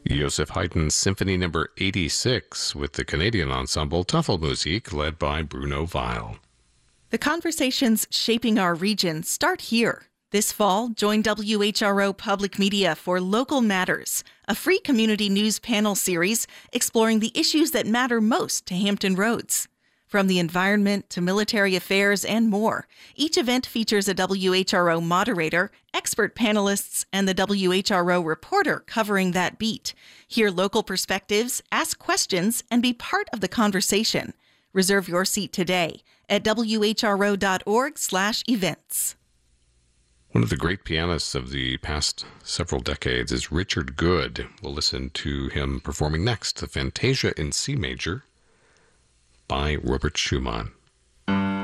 Joseph Haydn's Symphony No. 86 with the Canadian ensemble Tafelmusik led by Bruno Weil. The conversations shaping our region start here. This fall, join WHRO Public Media for Local Matters, a free community news panel series exploring the issues that matter most to Hampton Roads. From the environment to military affairs and more, each event features a WHRO moderator, expert panelists, and the WHRO reporter covering that beat. Hear local perspectives, ask questions, and be part of the conversation. Reserve your seat today at whro.org/events. One of the great pianists of the past several decades is Richard Good. We'll listen to him performing next the Fantasia in C major by Robert Schumann.